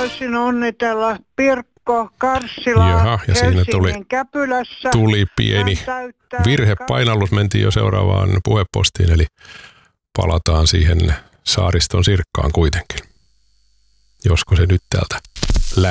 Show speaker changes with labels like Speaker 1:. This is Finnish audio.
Speaker 1: haluaisin onnitella Pirkko Karssila.
Speaker 2: Jaha, ja siinä
Speaker 1: Käpylässä.
Speaker 2: Tuli pieni virhepainallus, mentiin jo seuraavaan puhepostiin, eli palataan siihen Saariston Sirkkaan kuitenkin. Josko se nyt täältä